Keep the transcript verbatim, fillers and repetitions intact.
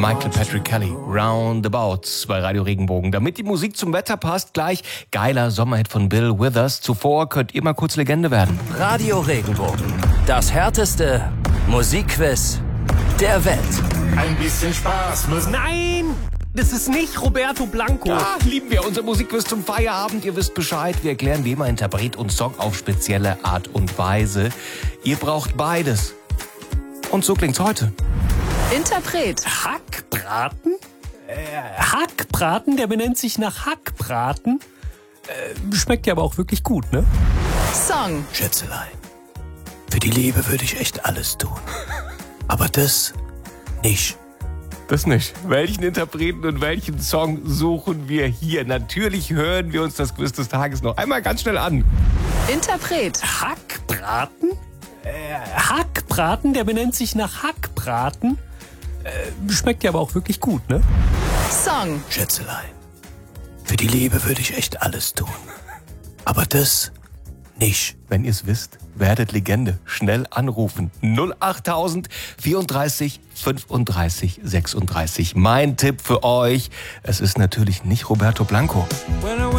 Michael Patrick Kelly, Roundabouts bei Radio Regenbogen. Damit die Musik zum Wetter passt, gleich geiler Sommerhit von Bill Withers. Zuvor könnt ihr mal kurz Legende werden. Radio Regenbogen, das härteste Musikquiz der Welt. Ein bisschen Spaß muss... Nein, das ist nicht Roberto Blanco. Ja, lieben wir unser Musikquiz zum Feierabend. Ihr wisst Bescheid, wir erklären wie immer Interpret und Song auf spezielle Art und Weise. Ihr braucht beides. Und so klingt's heute. Interpret. Hackbraten? Äh, Hackbraten, der benennt sich nach Hackbraten. Äh, schmeckt ja aber auch wirklich gut, ne? Song. Schätzelein, für die Liebe würde ich echt alles tun. Aber das nicht. Das nicht. Welchen Interpreten und welchen Song suchen wir hier? Natürlich hören wir uns das Quiz des Tages noch einmal ganz schnell an. Interpret. Hackbraten? Äh, Hackbraten, der benennt sich nach Hackbraten. Äh, schmeckt ja aber auch wirklich gut, ne? Song. Schätzelein, für die Liebe würde ich echt alles tun. Aber das nicht. Wenn ihr es wisst, werdet Legende. Schnell anrufen. null achttausend vierunddreißig fünfunddreißig sechsunddreißig. Mein Tipp für euch, es ist natürlich nicht Roberto Blanco.